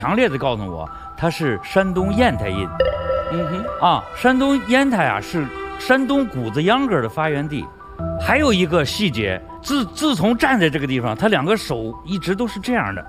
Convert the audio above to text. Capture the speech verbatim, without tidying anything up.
强烈的告诉我，它是山东烟台音。 嗯哼， 啊，山东烟台啊是山东谷子秧歌的发源地。还有一个细节，自自从站在这个地方，他两个手一直都是这样的。